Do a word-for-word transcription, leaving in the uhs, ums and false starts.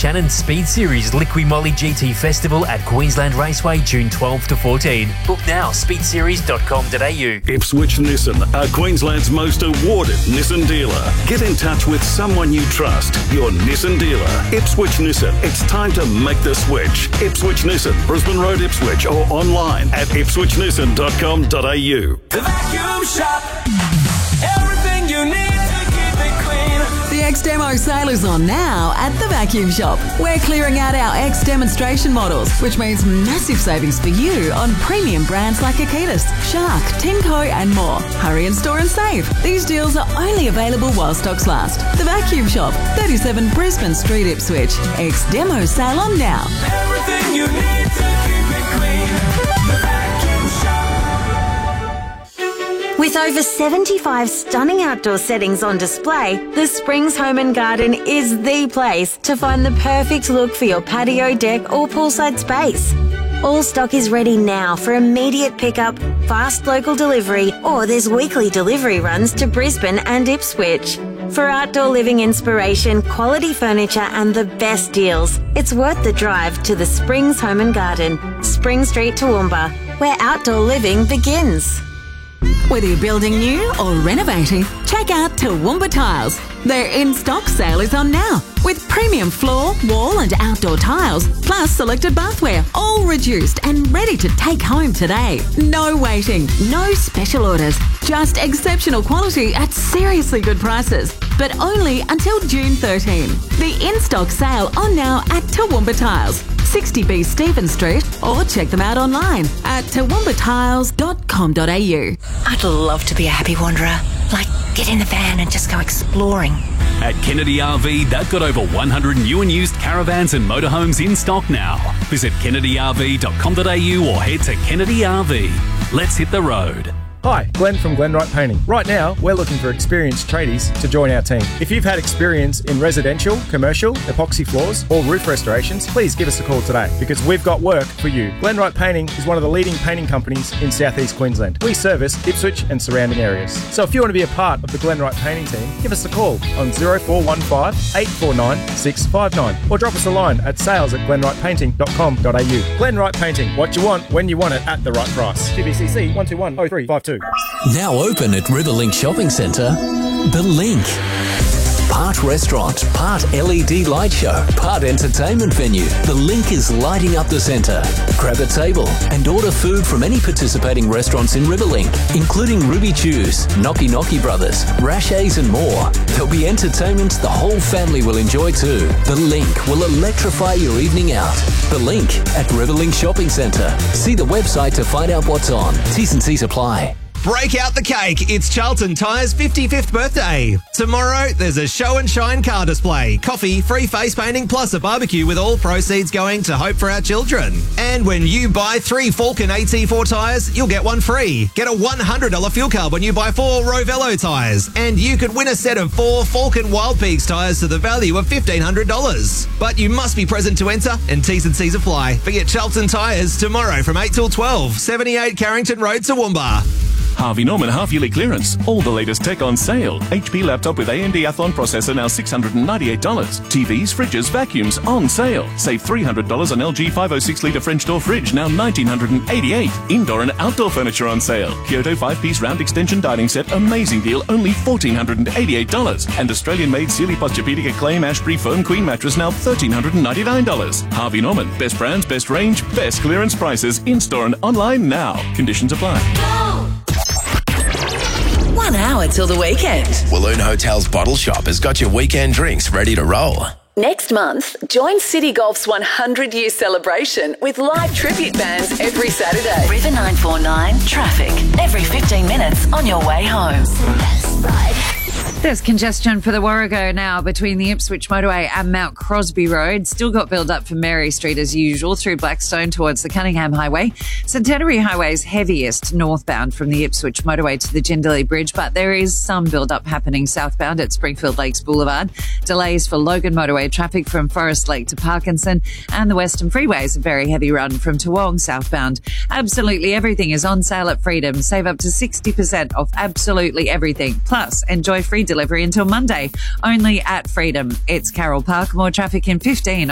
Shannon Speed Series Liqui Moly G T Festival at Queensland Raceway June twelfth to fourteen. Book now, speed series dot com dot a u. Ipswich Nissan are Queensland's most awarded Nissan dealer. Get in touch with someone you trust. Your Nissan dealer. Ipswich Nissan. It's time to make the switch. Ipswich Nissan, Brisbane Road, Ipswich, or online at ipswich nissan dot com dot a u. The Vacuum Shop. Everything you need to keep it clean. The X-Demo sale is on now at the Vacuum Shop. We're clearing out our X-demonstration models, which means massive savings for you on premium brands like Akitas, Shark, Timco and more. Hurry and store and save. These deals are only available while stocks last. The Vacuum Shop, thirty-seven Brisbane Street, Ipswich. X-Demo sale on now. Everything you need to keep it clean. The Vacuum Shop. With over seventy-five stunning outdoor settings on display, the Springs Home and Garden is the place to find the perfect look for your patio, deck or poolside space. All stock is ready now for immediate pickup, fast local delivery, or there's weekly delivery runs to Brisbane and Ipswich. For outdoor living inspiration, quality furniture and the best deals, it's worth the drive to the Springs Home and Garden, Spring Street, Toowoomba, where outdoor living begins. Whether you're building new or renovating, check out Toowoomba Tiles. Their in-stock sale is on now, with premium floor, wall and outdoor tiles, plus selected bathware, all reduced and ready to take home today. No waiting, no special orders, just exceptional quality at seriously good prices, but only until June thirteenth. The in-stock sale on now at Toowoomba Tiles, sixty B Stephen Street, or check them out online at toowoomba tiles dot com dot a u. I'd love to be a happy wanderer. Like, get in the van and just go exploring. At Kennedy R V, they've got over one hundred new and used caravans and motorhomes in stock now. Visit kennedy r v dot com dot a u or head to Kennedy R V. Let's hit the road. Hi, Glenn from Glenwright Painting. Right now, we're looking for experienced tradies to join our team. If you've had experience in residential, commercial, epoxy floors, or roof restorations, please give us a call today because we've got work for you. Glenwright Painting is one of the leading painting companies in southeast Queensland. We service Ipswich and surrounding areas. So if you want to be a part of the Glenwright Painting team, give us a call on zero four one five, eight four nine, six five nine or drop us a line at sales at glenwright painting dot com dot a u. Glenwright Painting, what you want, when you want it, at the right price. G B C C one two one oh three five two. Now open at Riverlink Shopping Centre, The Link. Part restaurant, part L E D light show, part entertainment venue. The Link is lighting up the centre. Grab a table and order food from any participating restaurants in Riverlink, including Ruby Chews, Knocky Knocky Brothers, Rashay's and more. There'll be entertainment the whole family will enjoy too. The Link will electrify your evening out. The Link at Riverlink Shopping Centre. See the website to find out what's on. T's and C's apply. Break out the cake. It's Charlton Tyres' fifty-fifth birthday. Tomorrow, there's a show and shine car display, coffee, free face painting, plus a barbecue with all proceeds going to Hope for Our Children. And when you buy three Falcon A T four tyres, you'll get one free. Get a one hundred dollars fuel card when you buy four Rovello tyres. And you could win a set of four Falcon Wild Peaks tyres to the value of fifteen hundred dollars. But you must be present to enter, and T's and C's apply. Forget Charlton Tyres tomorrow from eight till twelve, seventy-eight Carrington Road, Toowoomba. Harvey Norman half-yearly clearance. All the latest tech on sale. H P laptop with A M D Athlon processor now six hundred ninety-eight dollars. T Vs, fridges, vacuums on sale. Save three hundred dollars on L G five oh six litre French door fridge, now one thousand nine hundred eighty-eight dollars. Indoor and outdoor furniture on sale. Kyoto five-piece round extension dining set, amazing deal, only one thousand four hundred eighty-eight dollars. And Australian-made Sealy Posturepedic Acclaim Ashbury Foam Queen mattress, now one thousand three hundred ninety-nine dollars. Harvey Norman, best brands, best range, best clearance prices, in-store and online now. Conditions apply. One hour till the weekend. Walloon Hotels Bottle Shop has got your weekend drinks ready to roll. Next month, join City Golf's one hundred year celebration with live tribute bands every Saturday. River nine four nine, traffic, every fifteen minutes on your way home. There's congestion for the Warrego now between the Ipswich Motorway and Mount Crosby Road. Still got build up for Mary Street as usual through Blackstone towards the Cunningham Highway. Centenary Highway's heaviest northbound from the Ipswich Motorway to the Jindalee Bridge, but there is some build up happening southbound at Springfield Lakes Boulevard. Delays for Logan Motorway traffic from Forest Lake to Parkinson, and the Western Freeway is a very heavy run from Toowong southbound. Absolutely everything is on sale at Freedom. Save up to sixty percent off absolutely everything. Plus, enjoy free delivery until Monday, only at Freedom. It's Carol Park. More traffic in fifteen.